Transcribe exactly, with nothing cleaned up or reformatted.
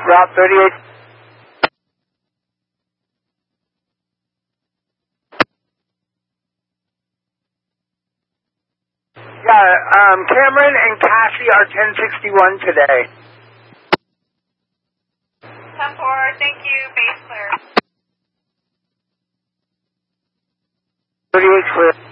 Route thirty-eight. Yeah, um, Cameron and Cassie are ten sixty-one today. ten four, thank you, base clear. thirty-eight clear.